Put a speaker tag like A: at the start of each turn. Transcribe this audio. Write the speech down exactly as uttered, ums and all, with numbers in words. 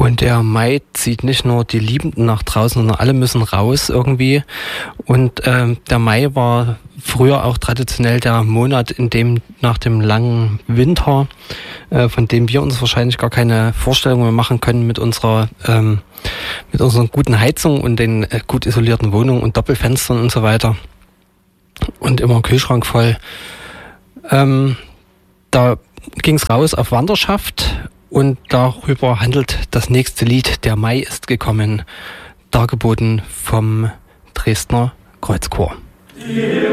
A: Und der Mai zieht nicht nur die Liebenden nach draußen, sondern alle müssen raus irgendwie. Und ähm, der Mai war früher auch traditionell der Monat, in dem nach dem langen Winter, äh, von dem wir uns wahrscheinlich gar keine Vorstellung mehr machen können mit unserer ähm, mit unseren guten Heizungen und den äh, gut isolierten Wohnungen und Doppelfenstern und so weiter. Und immer Kühlschrank voll. Ähm, da ging es raus auf Wanderschaft. Und darüber handelt das nächste Lied, Der Mai ist gekommen, dargeboten vom Dresdner Kreuzchor.